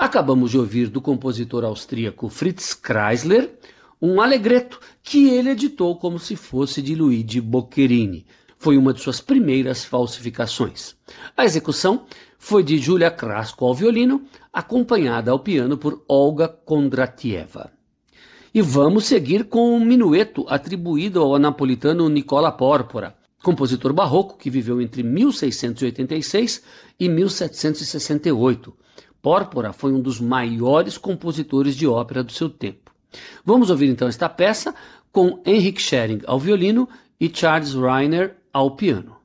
Acabamos de ouvir do compositor austríaco Fritz Kreisler um allegretto que ele editou como se fosse de Luigi Boccherini. Foi uma de suas primeiras falsificações. A execução foi de Julia Krasko ao violino, acompanhada ao piano por Olga Kondratieva. E vamos seguir com um minueto atribuído ao napolitano Nicola Porpora, compositor barroco que viveu entre 1686 e 1768. Porpora foi um dos maiores compositores de ópera do seu tempo. Vamos ouvir então esta peça com Henrik Schering ao violino e Charles Reiner ao piano.